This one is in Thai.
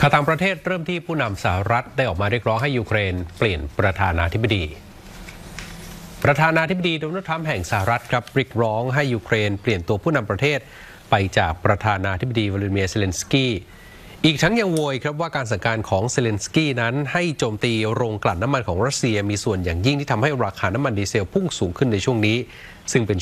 ข่าวต่างประเทศเริ่มที่ผู้นำสหรัฐได้ออกมาเรียกร้องให้ยูเครนเปลี่ยนประธานาธิบดีโดนัลด์ทรัมป์แห่งสหรัฐครับเรียกร้องให้ยูเครนเปลี่ยนตัวผู้นำประเทศไปจากประธานาธิบดีวลาดิเมียร์ เซเลนสกี้อีกทั้งยังโวยครับว่าการสั่งการของเซเลนสกี้นั้นให้โจมตีโรงกลั่นน้ำมันของรัสเซียมีส่วนอย่างยิ่งที่ทำให้ราคาน้ำมันดีเซลพุ่งสูงขึ้นในช่วงนี้ซึ่งเป็น